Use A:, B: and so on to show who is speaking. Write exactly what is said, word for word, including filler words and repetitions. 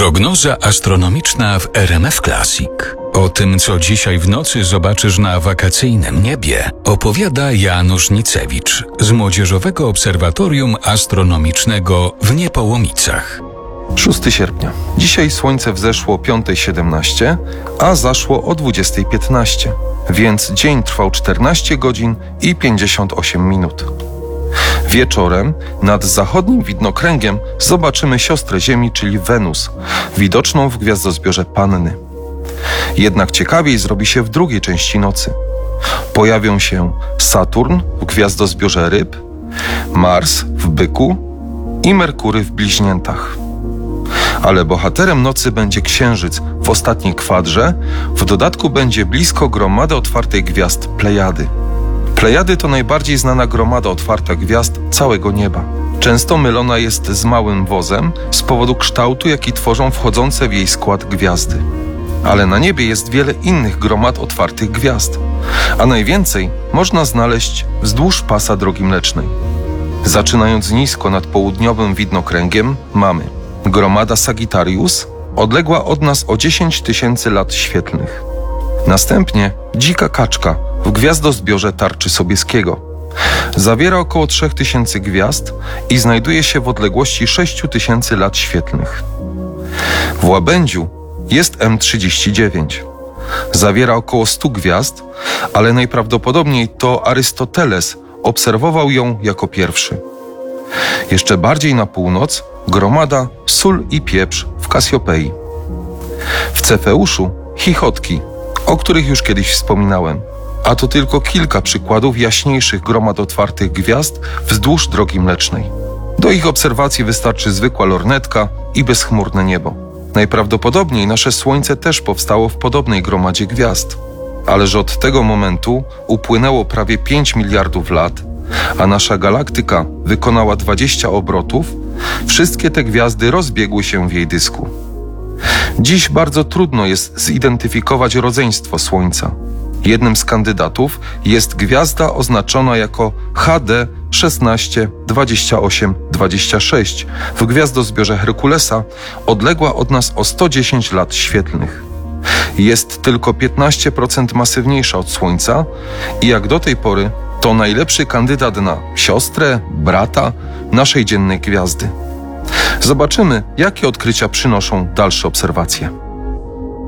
A: Prognoza astronomiczna w R M F Classic. O tym, co dzisiaj w nocy zobaczysz na wakacyjnym niebie, opowiada Janusz Nicewicz z Młodzieżowego Obserwatorium Astronomicznego w Niepołomicach.
B: szóstego sierpnia. Dzisiaj słońce wzeszło o piąta siedemnaście, a zaszło o dwudziesta piętnaście, więc dzień trwał czternaście godzin i pięćdziesiąt osiem minut. Wieczorem nad zachodnim widnokręgiem zobaczymy siostrę Ziemi, czyli Wenus, widoczną w gwiazdozbiorze Panny. Jednak ciekawiej zrobi się w drugiej części nocy. Pojawią się Saturn w gwiazdozbiorze Ryb, Mars w Byku i Merkury w Bliźniętach. Ale bohaterem nocy będzie Księżyc w ostatniej kwadrze, w dodatku będzie blisko gromady otwartej gwiazd Plejady. Plejady to najbardziej znana gromada otwarta gwiazd całego nieba. Często mylona jest z Małym Wozem z powodu kształtu, jaki tworzą wchodzące w jej skład gwiazdy. Ale na niebie jest wiele innych gromad otwartych gwiazd, a najwięcej można znaleźć wzdłuż pasa Drogi Mlecznej. Zaczynając nisko nad południowym widnokręgiem mamy gromada Sagittarius, odległa od nas o dziesięć tysięcy lat świetlnych. Następnie Dzika Kaczka w gwiazdozbiorze Tarczy Sobieskiego. Zawiera około trzy tysiące gwiazd i znajduje się w odległości sześć tysięcy lat świetlnych. W Łabędziu jest M trzydzieści dziewięć. Zawiera około stu gwiazd, ale najprawdopodobniej to Arystoteles obserwował ją jako pierwszy. Jeszcze bardziej na północ gromada Sól i Pieprz w Kasiopei. W Cefeuszu Chichotki, o których już kiedyś wspominałem, a to tylko kilka przykładów jaśniejszych gromad otwartych gwiazd wzdłuż Drogi Mlecznej. Do ich obserwacji wystarczy zwykła lornetka i bezchmurne niebo. Najprawdopodobniej nasze Słońce też powstało w podobnej gromadzie gwiazd, ale że od tego momentu upłynęło prawie pięć miliardów lat, a nasza galaktyka wykonała dwadzieścia obrotów, wszystkie te gwiazdy rozbiegły się w jej dysku. Dziś bardzo trudno jest zidentyfikować rodzeństwo Słońca. Jednym z kandydatów jest gwiazda oznaczona jako H D szesnaście dwadzieścia osiem dwadzieścia sześć w gwiazdozbiorze Herkulesa, odległa od nas o sto dziesięć lat świetlnych. Jest tylko piętnaście procent masywniejsza od Słońca i jak do tej pory to najlepszy kandydat na siostrę, brata naszej dziennej gwiazdy. Zobaczymy, jakie odkrycia przynoszą dalsze obserwacje.